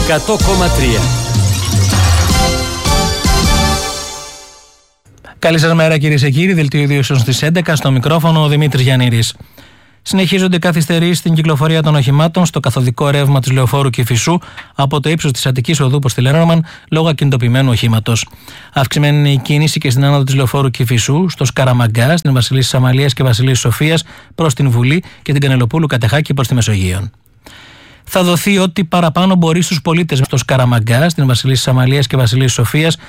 100,3. Καλή σας μέρα κυρίες και κύριοι, δελτίο ειδήσεων στις 11, στο μικρόφωνο ο Δημήτρης Γιαννήρης. Συνεχίζονται καθυστερήσεις στην κυκλοφορία των οχημάτων στο καθοδικό ρεύμα της Λεωφόρου Κηφισού από το ύψος της Αττικής Οδού προς τη Λερόνομαν λόγω ακινητοποιημένου οχήματος. Αυξημένη είναι η κίνηση και στην άνοδο της Λεωφόρου Κηφισού, στο Σκαραμαγκά, στην Βασιλίσσης Αμαλίας και Βασιλίσσης Σοφίας προς την Βουλή και την Κανελοπούλου Κατεχάκη προς τη Μεσογείον. Θα δοθεί ό,τι παραπάνω μπορεί στους πολίτες στο Σκαραμαγκά, στην Βασιλίσσης Αμαλίας και Βασιλίσσης Σοφίας